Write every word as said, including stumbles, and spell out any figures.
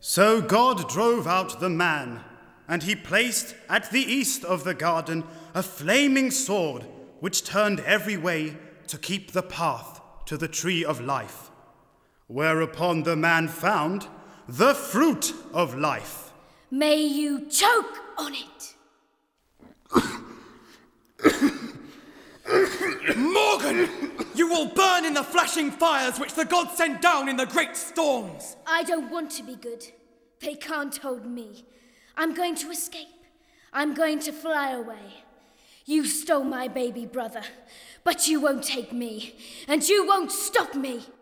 So God drove out the man, and he placed at the east of the garden a flaming sword which turned every way to keep the path to the tree of life, whereupon the man found the fruit of life. May you choke on it! Morgan! You will burn in the flashing fires which the gods send down in the great storms! I don't want to be good. They can't hold me. I'm going to escape. I'm going to fly away. You stole my baby brother, but you won't take me, and you won't stop me!